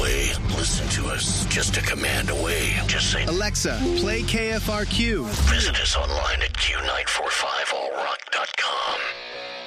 away. Listen to us just a command away. Just say, Alexa, play KFRQ. Visit us online at Q945allrock.com.